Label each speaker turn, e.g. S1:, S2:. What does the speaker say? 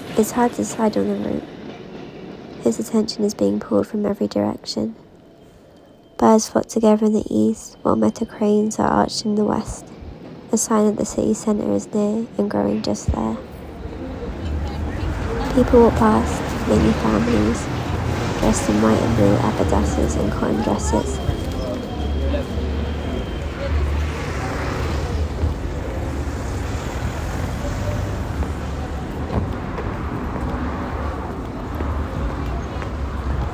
S1: It's hard to decide on the route. His attention is being pulled from every direction. Birds flock together in the east, while metal cranes are arched in the west, a sign that the city centre is near and growing just there. People walk past, mainly families, dressed in white and blue abadasses and cotton dresses.